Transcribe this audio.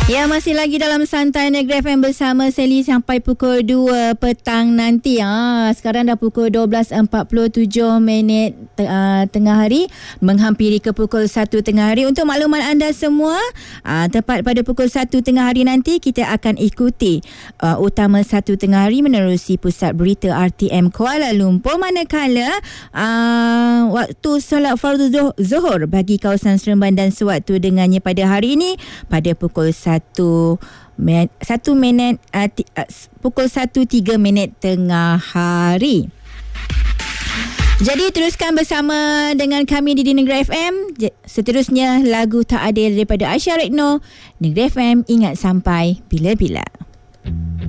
Ya, masih lagi dalam Santai Negeri FM bersama Sally sampai pukul 2 petang nanti. Sekarang dah pukul 12.47 tengah hari, menghampiri ke pukul 1 tengah hari. Untuk makluman anda semua, tepat pada pukul 1 tengah hari nanti kita akan ikuti utama 1 tengah hari menerusi Pusat Berita RTM Kuala Lumpur, manakala waktu solat fardu Zuhur bagi kawasan Seremban dan sewaktu dengannya pada hari ini pada pukul 1:03 tengah hari. Jadi teruskan bersama dengan kami di Negeri FM. Seterusnya lagu Tak Adil daripada Aisyah Rekno. Negeri FM, ingat sampai bila-bila.